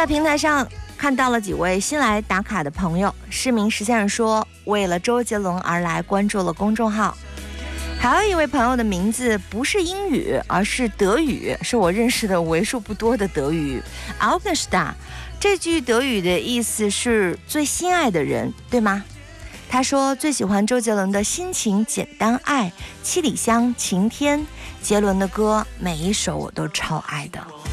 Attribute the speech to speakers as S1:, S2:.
S1: 在平台上看到了几位新来打卡的朋友，市民石先生说为了周杰伦而来关注了公众号。还有一位朋友的名字不是英语，而是德语，是我认识的为数不多的德语 August。 这句德语的意思是最心爱的人，对吗？他说最喜欢周杰伦的心情简单爱、七里香、晴天，杰伦的歌每一首我都超爱的。